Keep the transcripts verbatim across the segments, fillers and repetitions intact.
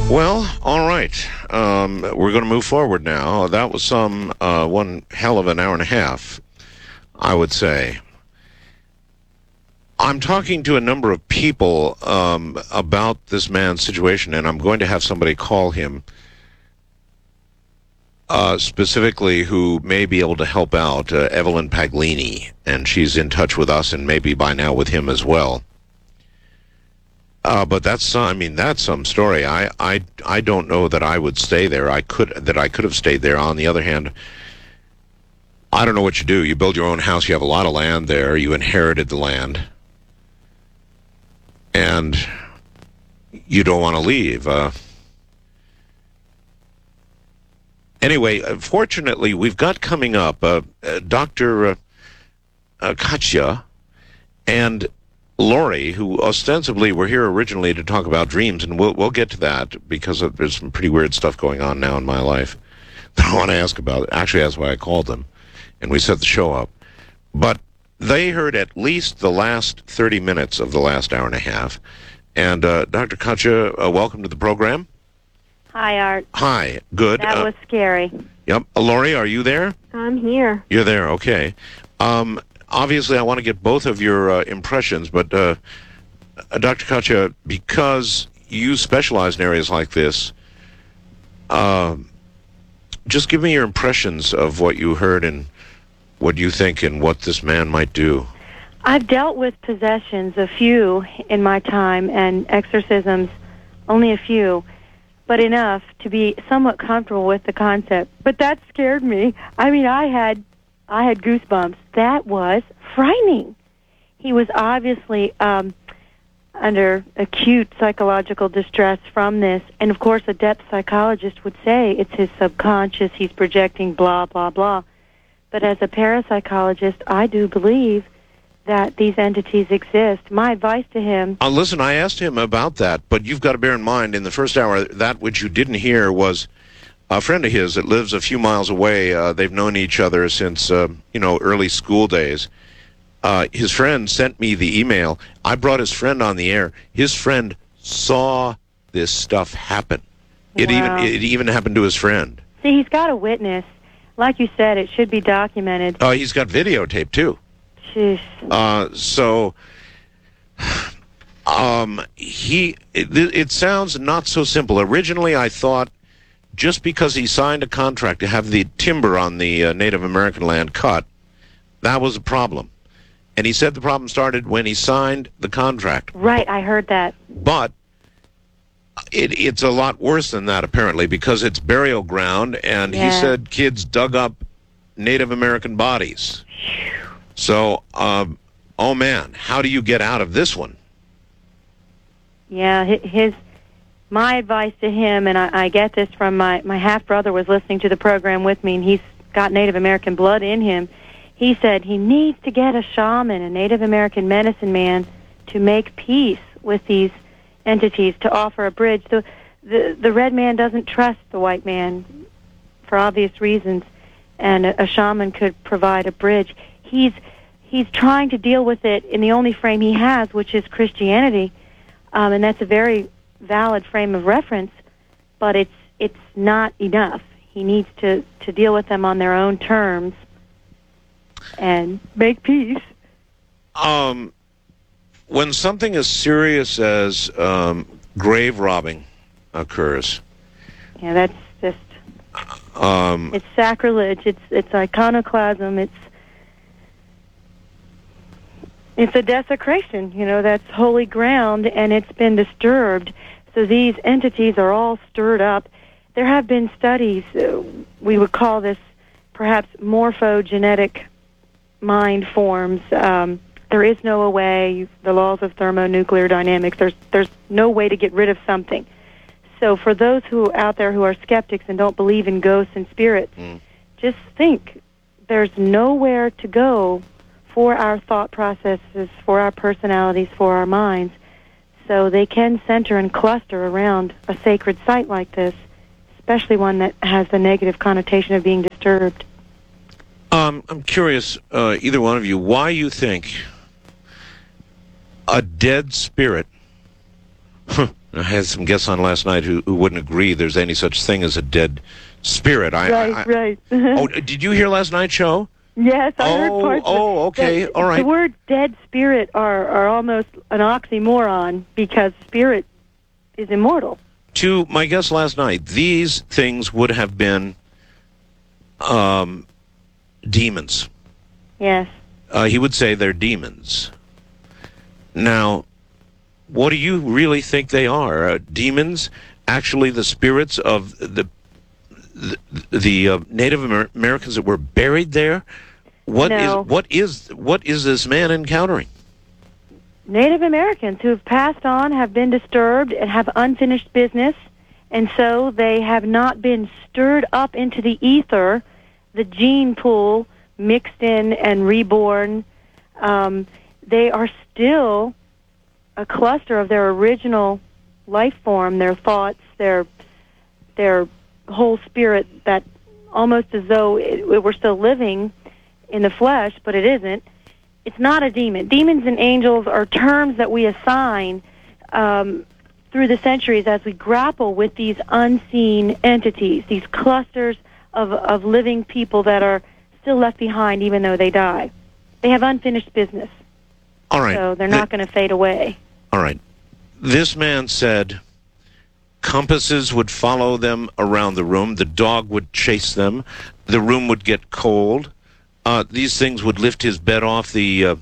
Well, all right. Um, we're going to move forward now. That was some uh, one hell of an hour and a half, I would say. I'm talking to a number of people um, about this man's situation, and I'm going to have somebody call him uh, specifically who may be able to help out, uh, Evelyn Paglini, and she's in touch with us and maybe by now with him as well. Uh, but that's, uh, I mean, that's some story. I, I, I don't know that I would stay there. I could, that I could have stayed there. On the other hand, I don't know what you do. You build your own house. You have a lot of land there. You inherited the land. And you don't want to leave. Uh, anyway, fortunately, we've got coming up uh, uh, Doctor Uh, uh, Katya and Lori, who ostensibly were here originally to talk about dreams, and we'll we'll get to that because of, there's some pretty weird stuff going on now in my life that I want to ask about. Actually, that's why I called them, and we set the show up. But they heard at least the last thirty minutes of the last hour and a half. And uh, Doctor Katya, uh, welcome to the program. Hi, Art. Hi, good. That uh, was scary. Yep. Uh, Lori, are you there? I'm here. You're there, okay. Um, obviously, I want to get both of your uh, impressions, but uh, uh, Doctor Katya, because you specialize in areas like this, uh, just give me your impressions of what you heard and what you think and what this man might do. I've dealt with possessions, a few in my time, and exorcisms, only a few, but enough to be somewhat comfortable with the concept. But that scared me. I mean, I had, I had goosebumps. That was frightening. He was obviously um, under acute psychological distress from this, and of course, a depth psychologist would say it's his subconscious. He's projecting blah blah blah. But as a parapsychologist, I do believe that these entities exist. My advice to him... Uh, listen, I asked him about that, but you've got to bear in mind, in the first hour, that which you didn't hear was a friend of his that lives a few miles away. Uh, they've known each other since, uh, you know, early school days. Uh, his friend sent me the email. I brought his friend on the air. His friend saw this stuff happen. It Wow. even it even happened to his friend. See, he's got a witness. Like you said, it should be documented. Uh, he's got videotape, too. Jeez. Uh, so, um, he, it, it sounds not so simple. Originally, I thought just because he signed a contract to have the timber on the uh, Native American land cut, that was a problem. And he said the problem started when he signed the contract. Right, I heard that. But it, it's a lot worse than that, apparently, because it's burial ground, and Yeah. he said kids dug up Native American bodies. So, um, oh man, how do you get out of this one? Yeah, hi- his, my advice to him, and I, I get this from my, my half-brother was listening to the program with me, and he's got Native American blood in him. He said he needs to get a shaman, a Native American medicine man, to make peace with these entities, to offer a bridge. So the, the red man doesn't trust the white man for obvious reasons, and a, a shaman could provide a bridge. He's he's trying to deal with it in the only frame he has, which is Christianity, um, and that's a very valid frame of reference. But it's it's not enough. He needs to, to deal with them on their own terms and make peace. Um, when something as serious as um, grave robbing occurs, Yeah, that's just um, it's sacrilege. It's it's iconoclasm. It's It's a desecration, you know, that's holy ground, and it's been disturbed. So these entities are all stirred up. There have been studies, uh, we would call this perhaps morphogenetic mind forms. Um, there is no way, the laws of thermonuclear dynamics, there's, there's no way to get rid of something. So for those who out there who are skeptics and don't believe in ghosts and spirits, mm. just think there's nowhere to go for our thought processes, for our personalities, for our minds. So they can center and cluster around a sacred site like this, especially one that has the negative connotation of being disturbed. Um, I'm curious, uh, either one of you, why you think a dead spirit, I had some guests on last night who, who wouldn't agree there's any such thing as a dead spirit. I, right, I, I, right. oh, did you hear last night's show? Yes, I oh, heard parts of it. Oh, okay, the, all right. The word dead spirit are, are almost an oxymoron because spirit is immortal. To my guest last night, these things would have been um, demons. Yes. Uh, he would say they're demons. Now, what do you really think they are? Uh, demons, actually the spirits of the the, the uh, Native Amer- Americans that were buried there? What no. is what is what is this man encountering? Native Americans who have passed on have been disturbed and have unfinished business, and so they have not been stirred up into the ether, the gene pool mixed in and reborn. Um, they are still a cluster of their original life form, their thoughts, their their whole spirit, that almost as though it, it were still living in the flesh, but it isn't. It's not a demon. Demons and angels are terms that we assign um, through the centuries as we grapple with these unseen entities, these clusters of, of living people that are still left behind even though they die. They have unfinished business. All right. So they're not going to fade away. All right. This man said compasses would follow them around the room. The dog would chase them. The room would get cold. Uh, these things would lift his bed off the uh,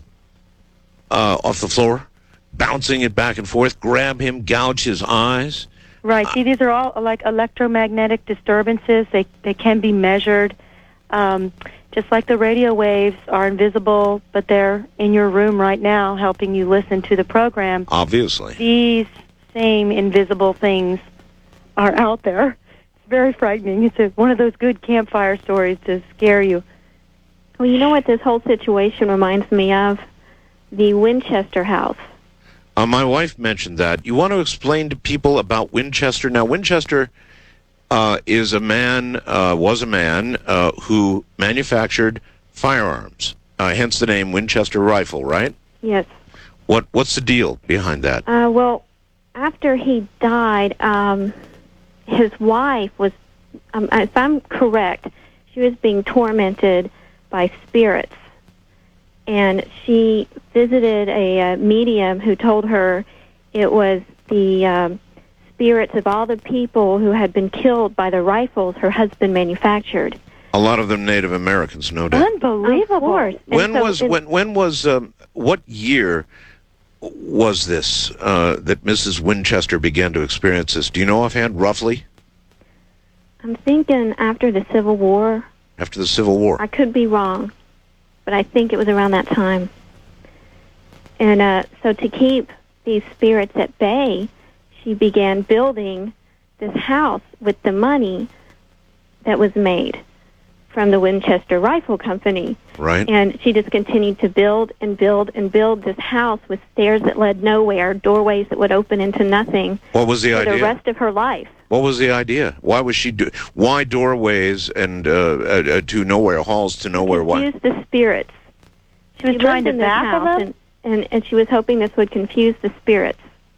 uh, off the floor, bouncing it back and forth, grab him, gouge his eyes. Right. See, these are all like electromagnetic disturbances. They they can be measured. Um, just like the radio waves are invisible, but they're in your room right now helping you listen to the program. Obviously. These same invisible things are out there. It's very frightening. It's a, one of those good campfire stories to scare you. Well, you know what this whole situation reminds me of? The Winchester House. Uh, my wife mentioned that. You want to explain to people about Winchester? Now, Winchester uh, is a man, uh, was a man uh, who manufactured firearms, uh, hence the name Winchester Rifle, right? Yes. What What's the deal behind that? Uh, well, after he died, um, his wife was, um, if I'm correct, she was being tormented by spirits. And she visited a uh, medium who told her it was the um, spirits of all the people who had been killed by the rifles her husband manufactured. A lot of them Native Americans, no doubt. Unbelievable. Of course. And When so was it- when when was um, what year was this uh, that Missus Winchester began to experience this? Do you know offhand, roughly? I'm thinking after the Civil War. After the Civil War. I could be wrong, but I think it was around that time. And uh, so to keep these spirits at bay, she began building this house with the money that was made from the Winchester Rifle Company. Right. And she just continued to build and build and build this house with stairs that led nowhere, doorways that would open into nothing What was the for idea? the rest of her life. What was the idea? Why was she do? Why doorways and uh, uh, uh, to nowhere, halls to nowhere? Why? Confuse the spirits. She was She trying lived to in this baffle house, them? and, and, and she was hoping this would confuse the spirits.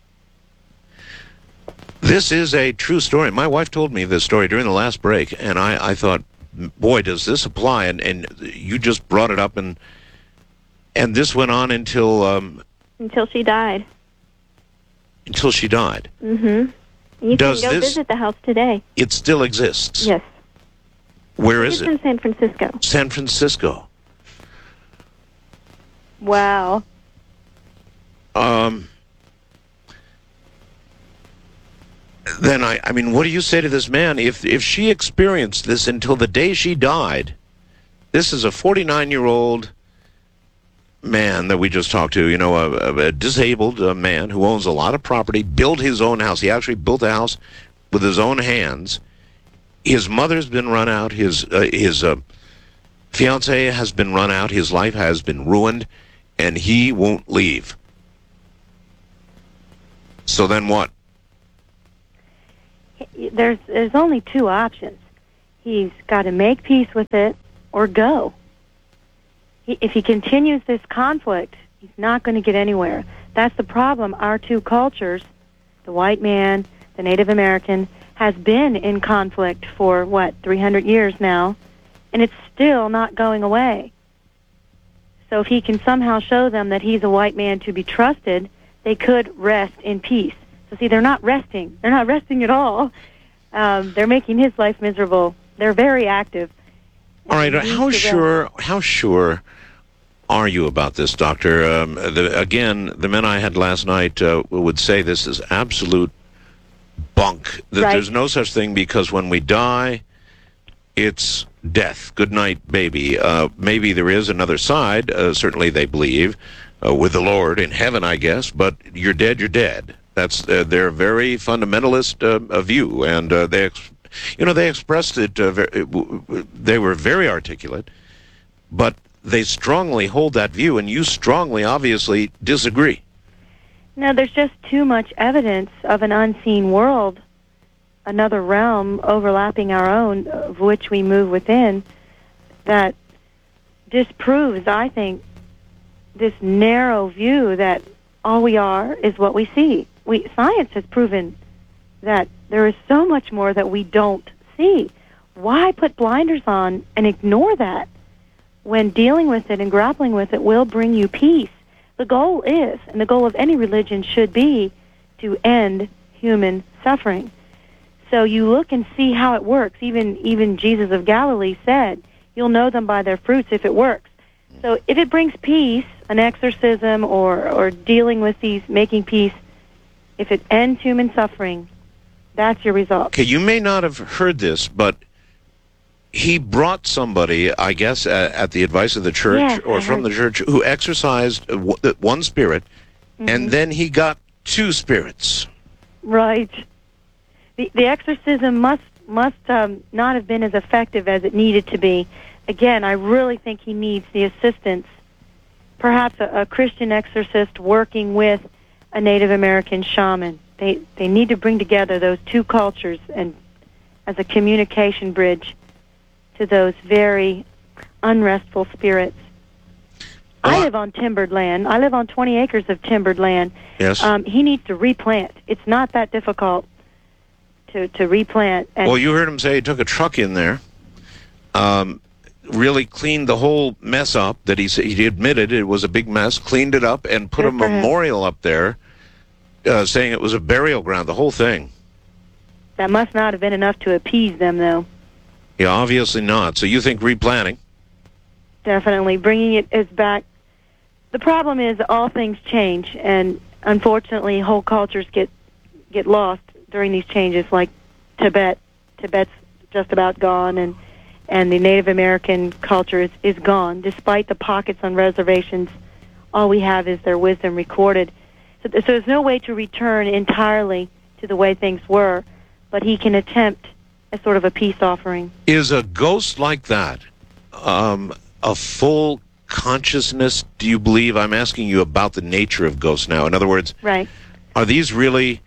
This is a true story. My wife told me this story during the last break, and I, I thought, boy, does this apply? And and you just brought it up, and and this went on until um, Until she died. until she died. Mm-hmm. And you Does can go this- visit the house today. It still exists. Yes. Where is It's in it? San Francisco. San Francisco. Wow. Um, then I, I mean, what do you say to this man? If if she experienced this until the day she died, this is a forty-nine-year-old man that we just talked to, you know, a, a disabled uh, man who owns a lot of property, built his own house. He actually built a house with his own hands. His mother's been run out. His uh, his uh, fiancée has been run out. His life has been ruined, and he won't leave. So then what? There's there's only two options. He's got to make peace with it or go. He, if he continues this conflict, he's not going to get anywhere. That's the problem. Our two cultures the white man, the Native American, has been in conflict for, what, three hundred years now, and it's still not going away. So if he can somehow show them that he's a white man to be trusted, they could rest in peace. So see, they're not resting. They're not resting at all. Um, they're making his life miserable. They're very active. All right, how sure, how sure are you about this, Doctor? Um, the, again, the men I had last night uh, would say this is absolute bunk, that right. There's no such thing, because when we die, it's death. Good night, baby. Uh, maybe there is another side, uh, certainly they believe, uh, with the Lord in heaven, I guess, but you're dead, you're dead. That's uh, their very fundamentalist uh, view, and uh, they, ex- you know, they expressed it, uh, very, they were very articulate, but they strongly hold that view, and you strongly, obviously, disagree. No, there's just too much evidence of an unseen world, another realm overlapping our own, of which we move within, that disproves, I think, this narrow view that all we are is what we see. We, science has proven that there is so much more that we don't see. Why put blinders on and ignore that when dealing with it and grappling with it will bring you peace? The goal is, and the goal of any religion should be, to end human suffering. So you look and see how it works. Even even Jesus of Galilee said, you'll know them by their fruits if it works. So if it brings peace, an exorcism or, or dealing with these, making peace, if it ends human suffering, that's your result. Okay, you may not have heard this, but he brought somebody, I guess, uh, at the advice of the church, yes, or I from heard. the church, who exorcised uh, w- one spirit, Mm-hmm. and then he got two spirits. Right. The, the exorcism must must um, not have been as effective as it needed to be. Again, I really think he needs the assistance, perhaps a, a Christian exorcist working with a Native American shaman. They they need to bring together those two cultures and as a communication bridge to those very unrestful spirits. Well, I live on timbered land. I live on twenty acres of timbered land. Yes. Um, he needs to replant. It's not that difficult to, to replant. And Well, you heard him say he took a truck in there, um, really cleaned the whole mess up, that he said, he admitted it was a big mess, cleaned it up, and put a Good for him. memorial up there uh, saying it was a burial ground, the whole thing. that must not have been enough to appease them, though. Yeah, obviously not. So you think replanting? Definitely. Bringing it is back. The problem is all things change, and unfortunately whole cultures get get lost during these changes, like Tibet. Tibet's just about gone, and, and the Native American culture is, is gone. Despite the pockets on reservations, all we have is their wisdom recorded. So, so there's no way to return entirely to the way things were, but he can attempt as sort of a peace offering. Is a ghost like that um, a full consciousness, do you believe? I'm asking you about the nature of ghosts now. In other words, Right. are these really